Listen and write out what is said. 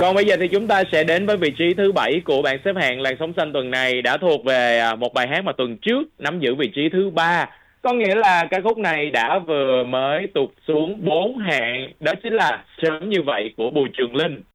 Còn bây giờ thì chúng ta sẽ đến với vị trí thứ 7 của bảng xếp hạng làn sóng xanh tuần này, đã thuộc về một bài hát mà tuần trước nắm giữ vị trí thứ 3. Có nghĩa là ca khúc này đã vừa mới tụt xuống 4 hạng, đó chính là Sớm Như Vậy của Bùi Trường Linh.